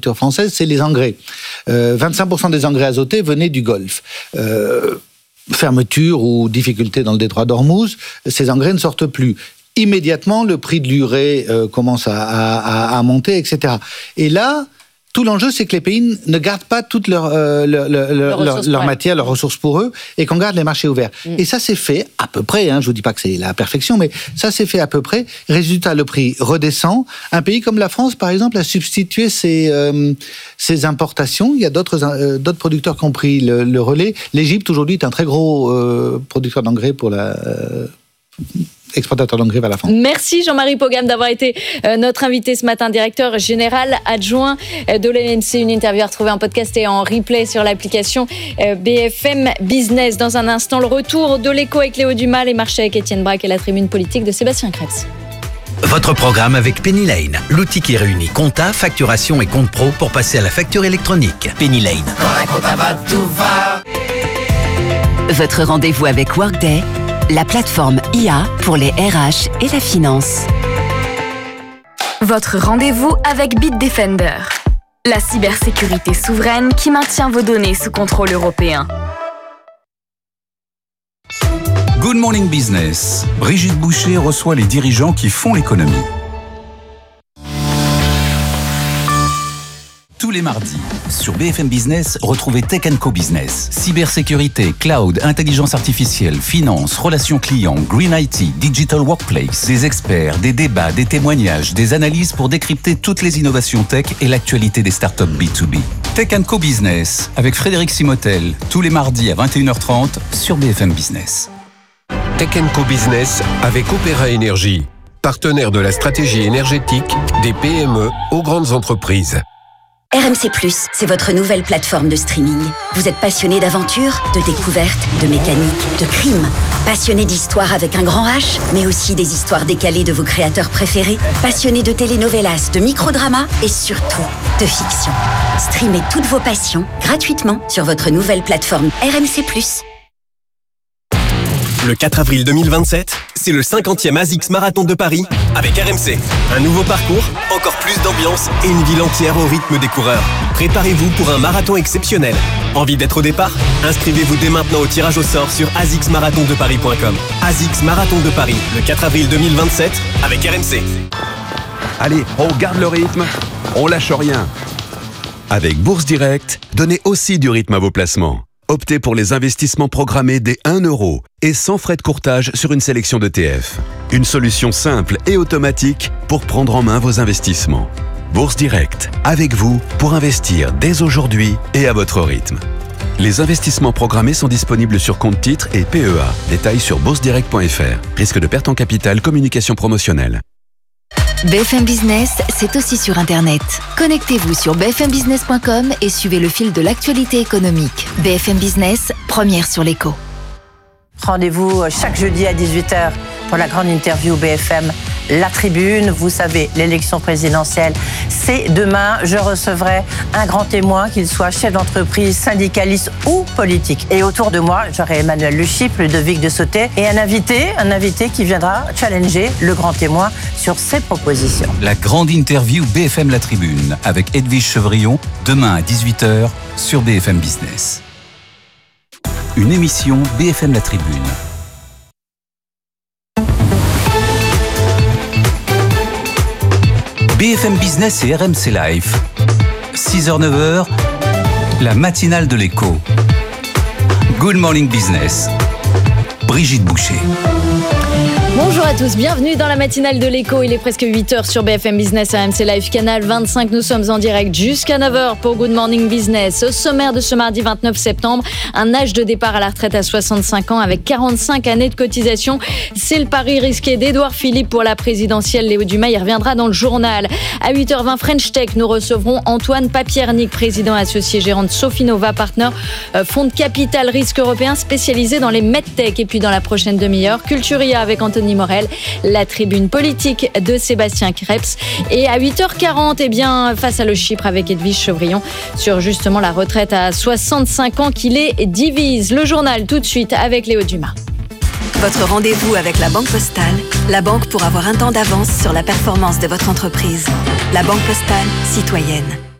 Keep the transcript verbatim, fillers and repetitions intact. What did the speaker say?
l'agriculture française, c'est les engrais. Euh, vingt-cinq pour cent des engrais azotés venaient du Golfe. Euh, fermeture ou difficulté dans le détroit d'Ormuz, ces engrais ne sortent plus. Immédiatement, le prix de l'urée euh, commence à, à, à monter, et cetera. Et là, tout l'enjeu, c'est que les pays ne gardent pas toute leur, euh, leur, leur, leur, leur, leur matière, leurs ressources pour eux, et qu'on garde les marchés ouverts. Mm. Et ça, c'est fait à peu près, hein, je vous dis pas que c'est la perfection, mais ça, c'est fait à peu près. Résultat, le prix redescend. Un pays comme la France, par exemple, a substitué ses, euh, ses importations. Il y a d'autres, euh, d'autres producteurs qui ont pris le, le relais. L'Égypte, aujourd'hui, est un très gros euh, producteur d'engrais pour la... Euh, exportateur d'engrais vers la France. Merci Jean-Marie Pogam d'avoir été notre invité ce matin, directeur général adjoint de l'E M C. Une interview à retrouver en podcast et en replay sur l'application B F M Business. Dans un instant, le retour de l'écho avec Léo Dumas, les marchés avec Étienne Braque et la tribune politique de Sébastien Krebs. Votre programme avec Penny Lane, l'outil qui réunit compta, facturation et compte pro pour passer à la facture électronique. Penny Lane. Quand la compta va, tout va. Votre rendez-vous avec Workday, la plateforme I A pour les R H et la finance. Votre rendez-vous avec Bitdefender, la cybersécurité souveraine qui maintient vos données sous contrôle européen. Good Morning Business. Brigitte Boucher reçoit les dirigeants qui font l'économie. Tous les mardis, sur B F M Business, retrouvez Tech and Co Business. Cybersécurité, cloud, intelligence artificielle, finance, relations clients, green I T, digital workplace. Des experts, des débats, des témoignages, des analyses pour décrypter toutes les innovations tech et l'actualité des startups B deux B. Tech and Co Business, avec Frédéric Simotel, tous les mardis à vingt et une heures trente sur B F M Business. Tech and Co Business avec Opéra Énergie, partenaire de la stratégie énergétique des P M E aux grandes entreprises. R M C plus, c'est votre nouvelle plateforme de streaming. Vous êtes passionné d'aventure, de découverte, de mécanique, de crime. Passionné d'histoire avec un grand H, mais aussi des histoires décalées de vos créateurs préférés. Passionné de telenovelas, de microdramas et surtout de fiction. Streamez toutes vos passions gratuitement sur votre nouvelle plateforme R M C plus. Le quatre avril deux mille vingt-sept, c'est le cinquantième ASICS Marathon de Paris avec R M C. Un nouveau parcours, encore plus d'ambiance et une ville entière au rythme des coureurs. Préparez-vous pour un marathon exceptionnel. Envie d'être au départ ? Inscrivez-vous dès maintenant au tirage au sort sur a s i c s marathon de paris point com. ASICS Marathon de Paris, le quatre avril deux mille vingt-sept avec R M C. Allez, on garde le rythme, on lâche rien. Avec Bourse Direct, donnez aussi du rythme à vos placements. Optez pour les investissements programmés dès un euro et sans frais de courtage sur une sélection d'E T F. Une solution simple et automatique pour prendre en main vos investissements. Bourse Direct, avec vous pour investir dès aujourd'hui et à votre rythme. Les investissements programmés sont disponibles sur compte titres et P E A. Détails sur bourse direct point f r. Risque de perte en capital, communication promotionnelle. B F M Business, c'est aussi sur Internet. Connectez-vous sur b f m business point com et suivez le fil de l'actualité économique. B F M Business, première sur l'écho. Rendez-vous chaque jeudi à dix-huit heures pour la grande interview B F M La Tribune. Vous savez, l'élection présidentielle, c'est demain. Je recevrai un grand témoin, qu'il soit chef d'entreprise, syndicaliste ou politique. Et autour de moi, j'aurai Emmanuel Le Chypre, Ludovic de Sauté et un invité, un invité qui viendra challenger le grand témoin sur ses propositions. La grande interview B F M La Tribune avec Edwige Chevrillon, demain à dix-huit heures sur B F M Business. Une émission B F M La Tribune. B F M Business et R M C Live. six heures neuf heures, la matinale de l'écho. Good Morning Business. Brigitte Boucher. Bonjour à tous, bienvenue dans la matinale de l'écho. Il est presque huit heures sur B F M Business à R M C Live, canal vingt-cinq. Nous sommes en direct jusqu'à neuf heures pour Good Morning Business. Au sommaire de ce mardi vingt-neuf septembre, un âge de départ à la retraite à soixante-cinq ans avec quarante-cinq années de cotisation. C'est le pari risqué d'Édouard Philippe pour la présidentielle. Léo Dumas y reviendra dans le journal. À huit heures vingt, French Tech, nous recevrons Antoine Papiernik, président associé gérant de Sofinova Partner, fonds de capital risque européen spécialisé dans les medtech. Et puis dans la prochaine demi-heure, Culturia avec Anthony Morel, la tribune politique de Sébastien Krebs. Et à huit heures quarante, eh bien, face à le Chypre avec Edwige Chevrillon sur justement la retraite à soixante-cinq ans qui les divise. Le journal tout de suite avec Léo Dumas. Votre rendez-vous avec la Banque Postale, la banque pour avoir un temps d'avance sur la performance de votre entreprise. La Banque Postale, citoyenne.